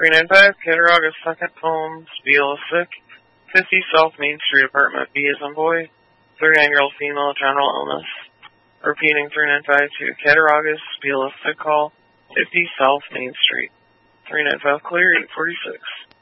395, Cattaraugus, second home, Spiel sick. 50 South Main Street, apartment B as in boy. 39-year-old female, general illness. Repeating 395 to Cattaraugus, Spiel sick call. 50 South Main Street. 395 clear, 846.